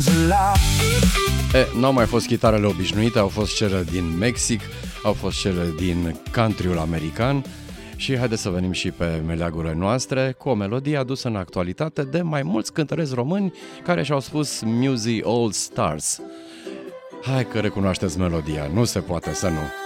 N-au mai fost chitarele obișnuite, au fost cele din Mexic, au fost cele din country-ul american. Și haideți să venim și pe meleagurile noastre cu o melodie adusă în actualitate de mai mulți cântăreți români care și-au spus Music All Stars. Hai că recunoașteți melodia, nu se poate să nu.